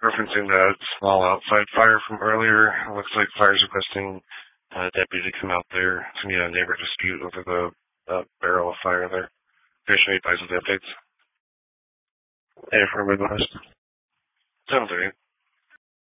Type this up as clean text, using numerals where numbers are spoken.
referencing that small outside fire from earlier. It looks like fire's requesting a deputy to come out there to meet a neighbor dispute over the barrel of fire there. Commissioner advises the updates. Hey, from Midwest. 7:30.